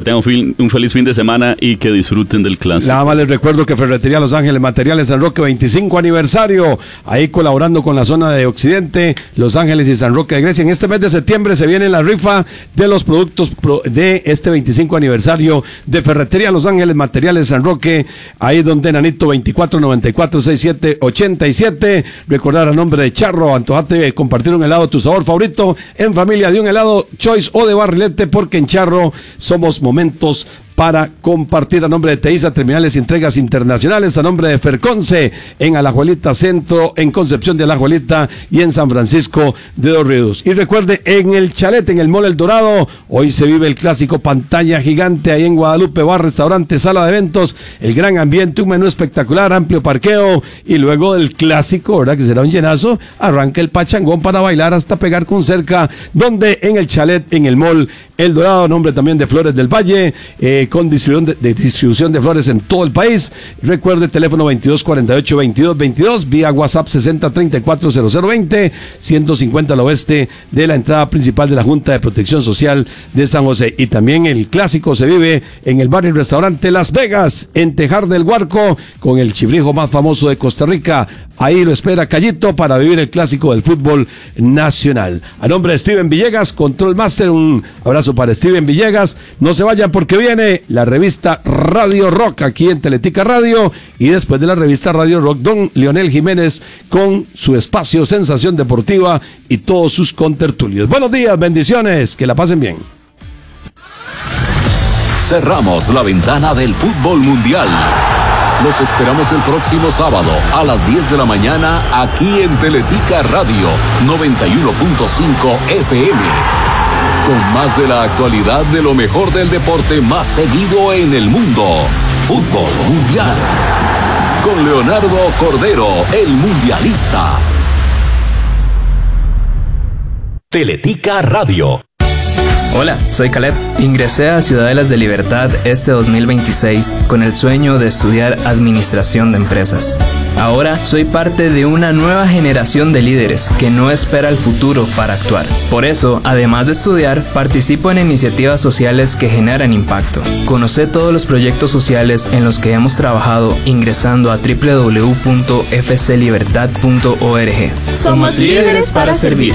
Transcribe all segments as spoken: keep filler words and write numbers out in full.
tengan un, fin, un feliz fin de semana y que disfruten del clásico. Nada más les recuerdo que Ferretería Los Ángeles Materiales San Roque, veinticinco aniversario, ahí colaborando con la zona de Occidente, Los Ángeles y San Roque de Grecia. En este mes de septiembre se viene la rifa de los productos de este veinticinco aniversario de Ferretería Los Ángeles Materiales San Roque, ahí donde Nanito veinticuatro noventa y cuatro sesenta y siete ochenta y siete. Recordar a nombre de Charro, antojate de compartir un helado, tu sabor favorito, en familia de un helado Choice o de barrilete, porque en Charro somos momentos para compartir. A nombre de Teiza Terminales y Entregas Internacionales, a nombre de Ferconce en Alajuelita Centro, en Concepción de Alajuelita y en San Francisco de Dos Ríos. Y recuerde, en el Chalet, en el Mall El Dorado, hoy se vive el clásico pantalla gigante ahí en Guadalupe, bar, restaurante, sala de eventos, el gran ambiente, un menú espectacular, amplio parqueo, y luego del clásico, ¿verdad? Que será un llenazo, arranca el pachangón para bailar hasta pegar con cerca, donde en el Chalet, en el Mall El Dorado, a nombre también de Flores del Valle, eh, con distribución de, de distribución de flores en todo el país. Recuerde, teléfono veintidós cuarenta y ocho veintidós veintidós, vía WhatsApp sesenta treinta y cuatro cero cero veinte, ciento cincuenta al oeste de la entrada principal de la Junta de Protección Social de San José. Y también el clásico se vive en el bar y restaurante Las Vegas, en Tejar del Guarco, con el chibrijo más famoso de Costa Rica. Ahí lo espera Callito para vivir el clásico del fútbol nacional. A nombre de Steven Villegas, Control Master, un abrazo para Steven Villegas. No se vayan porque viene la revista Radio Rock aquí en Teletica Radio, y después de la revista Radio Rock, don Leonel Jiménez con su espacio Sensación Deportiva y todos sus contertulios. Buenos días, bendiciones, que la pasen bien. Cerramos la ventana del fútbol mundial. Los esperamos el próximo sábado a las diez de la mañana aquí en Teletica Radio noventa y uno punto cinco F M. Con más de la actualidad de lo mejor del deporte más seguido en el mundo. Fútbol Mundial. Con Leonardo Cordero, el mundialista. Teletica Radio. Hola, soy Caleb. Ingresé a Ciudadelas de Libertad este dos mil veintiséis con el sueño de estudiar Administración de Empresas. Ahora soy parte de una nueva generación de líderes que no espera el futuro para actuar. Por eso, además de estudiar, participo en iniciativas sociales que generan impacto. Conoce todos los proyectos sociales en los que hemos trabajado ingresando a doble u doble u doble u punto f c libertad punto org. Somos líderes para servir.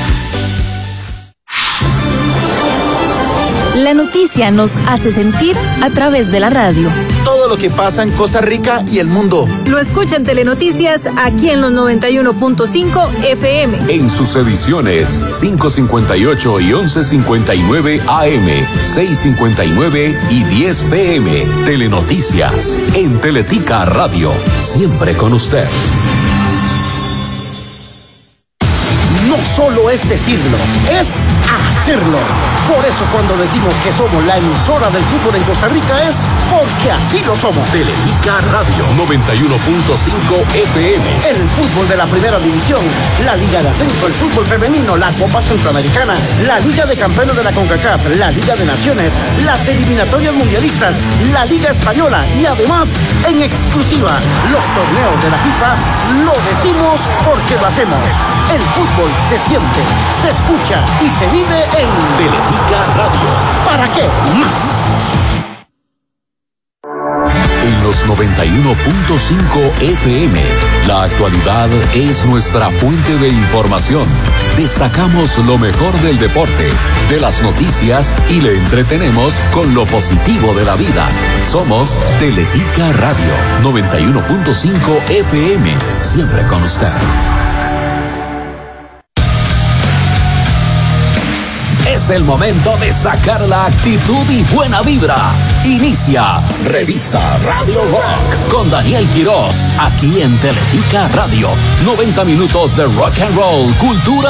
La noticia nos hace sentir a través de la radio. Todo lo que pasa en Costa Rica y el mundo. Lo escuchan Telenoticias aquí en los noventa y uno punto cinco F M. En sus ediciones cinco cincuenta y ocho y once cincuenta y nueve A M, seis cincuenta y nueve y diez P M. Telenoticias en Teletica Radio. Siempre con usted. No solo es decirlo, es hacerlo. Por eso cuando decimos que somos la emisora del fútbol en Costa Rica es porque así lo somos. Teletica Radio noventa y uno punto cinco F M. El fútbol de la primera división, la Liga de Ascenso, el fútbol femenino, la Copa Centroamericana, la Liga de Campeones de la CONCACAF, la Liga de Naciones, las eliminatorias mundialistas, la Liga Española y además, en exclusiva, los torneos de la FIFA. Lo decimos porque lo hacemos. El fútbol se siente, se escucha y se vive en Teletica Radio. ¿Para qué más? En los noventa y uno punto cinco F M, la actualidad es nuestra fuente de información. Destacamos lo mejor del deporte, de las noticias y le entretenemos con lo positivo de la vida. Somos Teletica Radio noventa y uno punto cinco F M, siempre con usted. Es el momento de sacar la actitud y buena vibra. Inicia Revista Radio Rock con Daniel Quiroz, aquí en Teletica Radio. noventa minutos de rock and roll, cultura